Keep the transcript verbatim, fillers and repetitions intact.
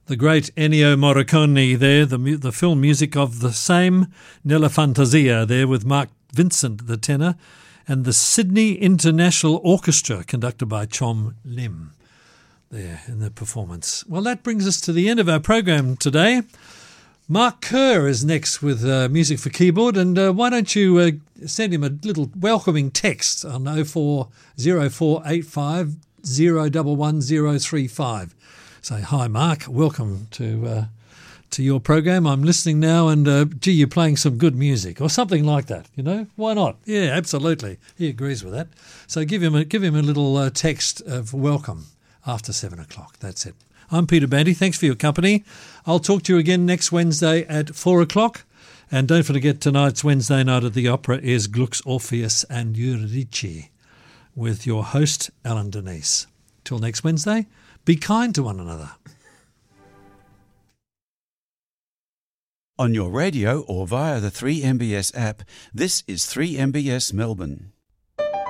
The great Ennio Morricone there, the mu- the film music of the same, Nella Fantasia there with Mark Vincent, the tenor, and the Sydney International Orchestra, conducted by Chom Lim there in the performance. Well, that brings us to the end of our program today. Mark Kerr is next with uh, Music for Keyboard, and uh, why don't you uh, send him a little welcoming text on oh four oh four eight five oh one one oh three five. Say, hi Mark, welcome to uh, to your program. I'm listening now, and uh, gee, you're playing some good music, or something like that. You know, why not? Yeah, absolutely. He agrees with that. So give him a give him a little uh, text of welcome after seven o'clock. That's it. I'm Peter Bandy. Thanks for your company. I'll talk to you again next Wednesday at four o'clock. And don't forget, tonight's Wednesday night at the Opera is Gluck's Orpheus and Eurydice with your host, Alan Denise. Till next Wednesday, be kind to one another. On your radio or via the three M B S app, this is three M B S Melbourne.